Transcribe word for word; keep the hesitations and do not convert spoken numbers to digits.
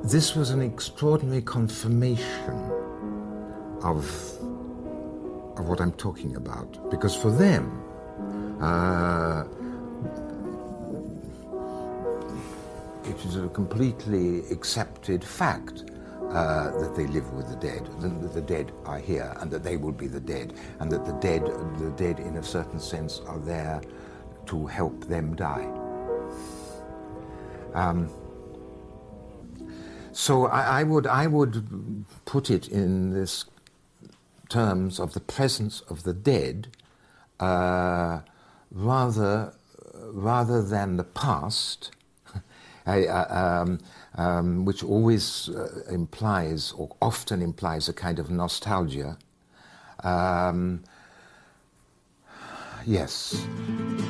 this was an extraordinary confirmation of, of what I'm talking about, because for them, uh, it is a completely accepted fact uh, that they live with the dead, that the dead are here, and that they will be the dead, and that the dead, the dead in a certain sense, are there to help them die. Um, so I, I would I would put it in this terms of the presence of the dead, uh, rather rather than the past, I, uh, um, um, which always uh, implies, or often implies, a kind of nostalgia. Um, yes.